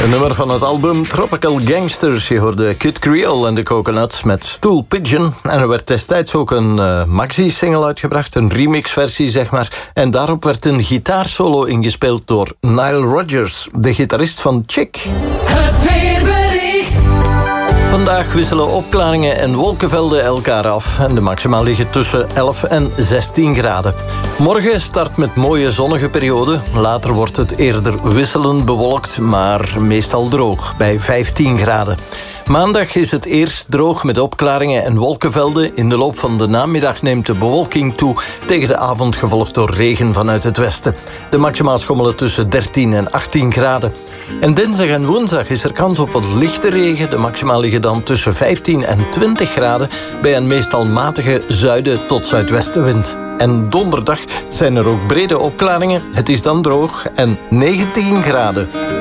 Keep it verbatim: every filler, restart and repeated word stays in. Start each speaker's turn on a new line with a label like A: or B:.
A: Een nummer van het album Tropical Gangsters. Je hoorde Kid Creole en de Coconuts met Stool Pigeon. En er werd destijds ook een uh, maxi-single uitgebracht, een remixversie zeg maar. En daarop werd een gitaarsolo ingespeeld door Nile Rodgers, de gitarist van Chick.
B: Het weerbericht.
A: Vandaag wisselen opklaringen en wolkenvelden elkaar af. En de maxima liggen tussen elf en zestien graden. Morgen start met mooie zonnige perioden. Later wordt het eerder wisselend bewolkt, maar meestal droog, bij vijftien graden. Maandag is het eerst droog met opklaringen en wolkenvelden. In de loop van de namiddag neemt de bewolking toe, tegen de avond gevolgd door regen vanuit het westen. De maxima schommelen tussen dertien en achttien graden. En dinsdag en woensdag is er kans op wat lichte regen. De maxima liggen dan tussen vijftien en twintig graden... bij een meestal matige zuiden- tot zuidwestenwind. En donderdag zijn er ook brede opklaringen. Het is dan droog en negentien graden.